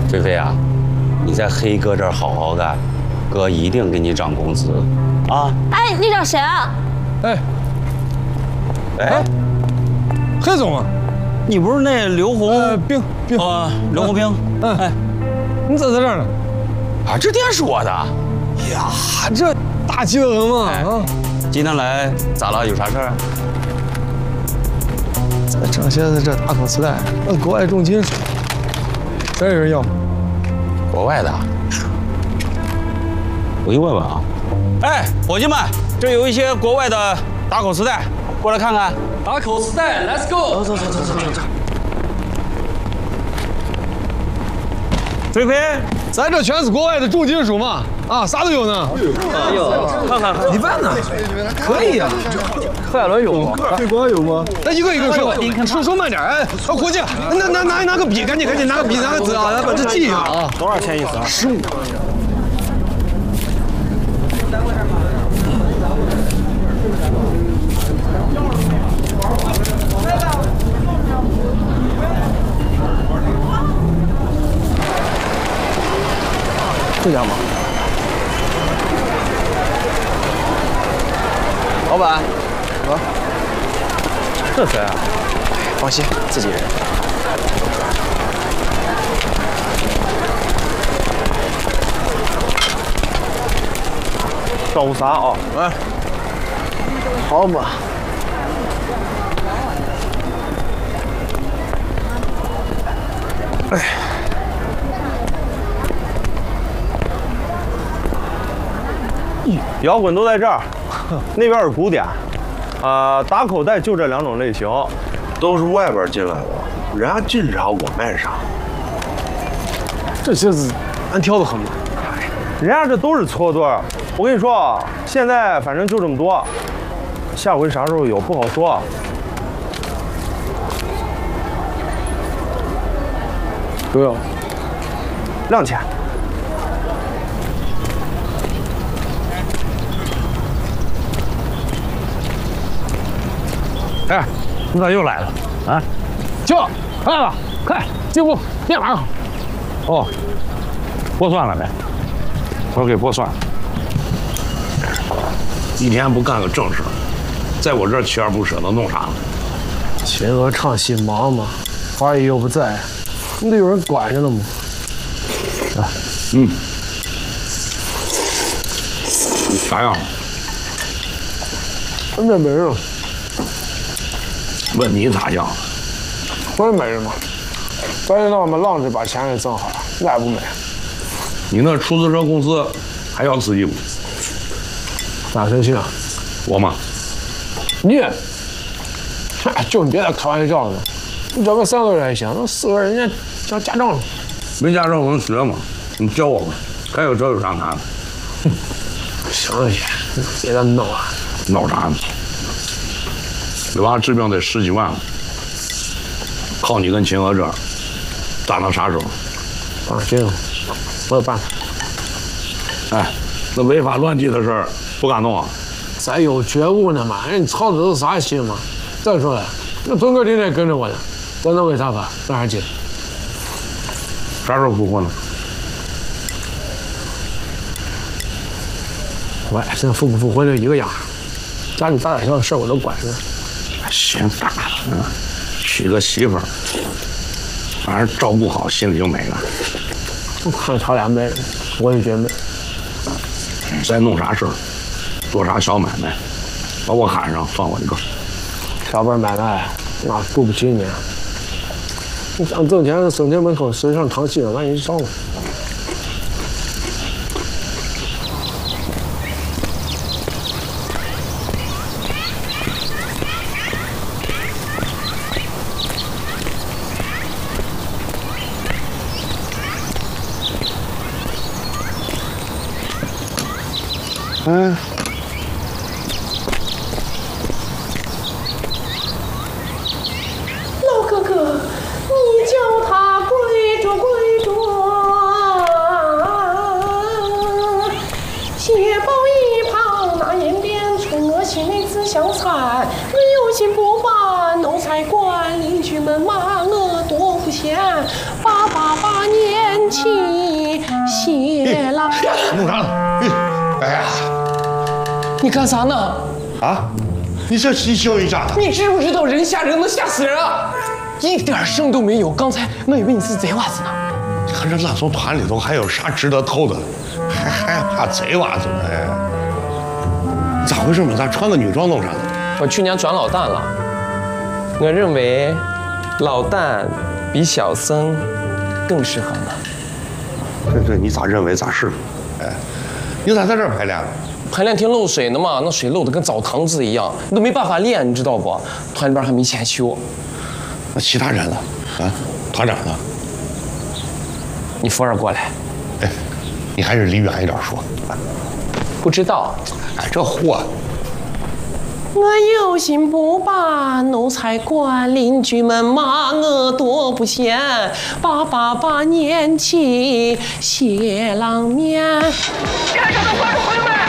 菲菲啊，你在黑哥这儿好好干，哥一定给你涨工资，啊！ 哎，你找谁啊？ 哎，黑总啊， 你不是那刘红冰啊？刘红冰，哎， 你咋在这儿呢？ 啊，这店是我的。 呀，这大气得很嘛啊！ 今天来咋了？有啥事儿？ 正现在这大口磁带，国外重金属，真有人要？ 国外的？我去问问啊。哎，伙计们，这有一些国外的打口磁带，过来看看。 打口磁带 ，Let's go！ 走。 菲菲， 咱这全是国外的重金属嘛，啊，啥都有呢。 哎呦，看， 你问呢？可以呀。 柯亚伦有吗？ 对国外有吗？那一个一个说，说慢点。哎，伙计，拿个笔，赶紧拿个笔，拿个纸啊，来把这记一下啊。 多少钱一次啊 ？15。 这家吗？老板，这谁啊？放心，自己人。找啥啊？哎，好吧。哎。摇滚都在这儿，那边是古典，打口袋就这2种类型， 都是外边进来的，人家进啥我卖啥。 这些子俺挑的很嘛， 人家这都是错对。我跟你说啊，现在反正就这么多，下回啥时候有不好说。 多少 ？2000。 哎，你咋又来了？啊，叫来了，快进屋，别玩了。哦，剥蒜了没？我给剥蒜。一天不干个正事，在我这儿锲而不舍，能弄啥呢？ 秦娥唱戏忙嘛，花姨又不在，你得有人管着呢嘛。 啊，啥样？ 那没人了。 问你咋样？ 我也没人嘛，咱就让我们浪着把钱给挣好，那也不美。 你那出租车公司还要司机不？ 哪生气啊？ 我吗？ 你，就你别再开玩笑了，你找个3个人还行，那4个人人家交驾照了。 没驾照能学吗？你教我吧，开个车有啥难的？ 行了行，别再闹了。 闹啥呢？这娃治病得10几万，靠你跟秦娥这儿，打到啥时候？ 放心，我有办法。 哎，那违法乱纪的事儿不敢弄啊？ 咱有觉悟呢嘛，人操的都是啥心嘛？再说了，那敦哥天天跟着我呢，咱能违啥法？那还紧？ 啥时候复婚呢？ 喂，现在复不复婚就一个样，家里大大小小事我都管着。 嫌大了，娶个媳妇儿，反正照顾好，心里就美了。 我看他俩美，我也觉美。 再弄啥事儿，做啥小买卖，把我喊上，放我一个。 小本买卖，那对不起你。你想挣钱，省钱门口随上堂戏，万一烧了。 嗯， 老哥哥，你叫他跪着跪着，血包一旁那烟边春，我心里只想惨。有心不把奴才管，邻居们骂我多不贤。888年起，谢郎。 弄啥呢？哎呀， 你干啥呢？ 啊！你这是教育家的。 你知不知道人吓人能吓死人啊？一点声都没有。刚才我以为你是贼娃子呢。 可是俺从团里头还有啥值得偷的？还害怕贼娃子呢？哎，咋回事嘛？咋穿个女装弄啥呢？ 我去年转老旦了，我认为老旦比小僧更适合我。 这你咋认为咋是？哎，你咋在这儿排练了？ 排练厅漏水呢嘛，那水漏的跟澡堂子一样，你都没办法练，你知道不？团里边还没钱修。 那其他人呢？啊，团长呢？ 你扶着过来。 哎，你还是离远一点说。啊、 不知道。 哎，这货。 我有心不把奴才管，邻居们骂我多不贤。888年起谢郎面。台上的观众朋友们。